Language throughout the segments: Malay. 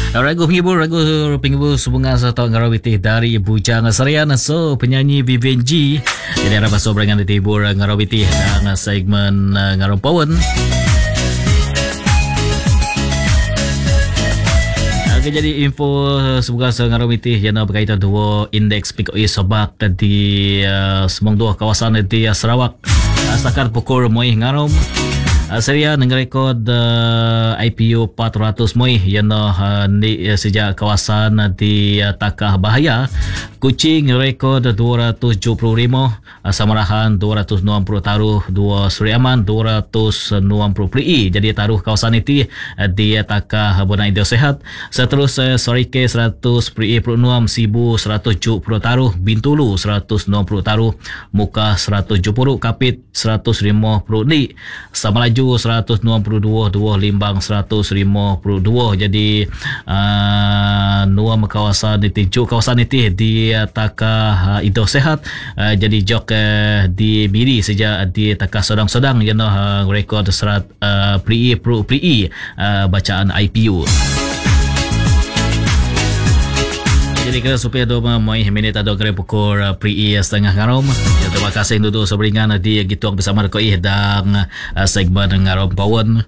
Ragu penghibur subungan satu ngarawiti dari Bujang Serian. So penyanyi Vivian G. Jadi harap masuk berangan ditibur ngarawiti dan segmen ngarong pawan. Jadi info semoga ngarawiti yang berkaitan dua indeks PKI Sabak di semang dua kawasan di Sarawak. Setakat pukul moi ngarom. Seria ngerekod IPO 400 moi yang di sejak kawasan di Takah Bahaya. Kuching rekod 275, Samarahan 290 taruh, 2 Seri Aman 290 PRI. Jadi taruh kawasan itu di Takah Bona Indo Sehat. Seterusnya Sorike 100 PRI Perunam, Sibu 170 taruh, Bintulu 190 taruh, Muka 170, Kapit 150 di, Samalaju 192, 2 Limbang 152. Jadi dua kawasan itu di Takah Indo Sehat. Jadi jok di Miri sejak di Takah Sodang-Sodang yang rekod serat PRI bacaan IPO. Jadi kita supaya doma mai minit ada kira pukul PRI setengah ngarom. Terima kasih duduk seberingan di gitu bersama Koi dan segmen ngarom pawon.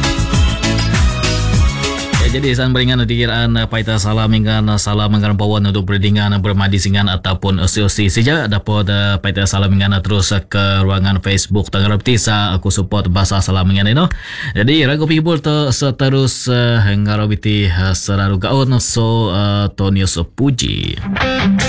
Jadi san beringan dikiraan paita salam ingan salam ngarom pawon untuk berdingan bermadi singan ataupun osi-osi saja dapat paita salam ingan terus ke ruangan Facebook Tangerang Tisa aku support bahasa salam ingan ini. Jadi ragu people seterus ngarobiti selalu gaun so Tonius Puji.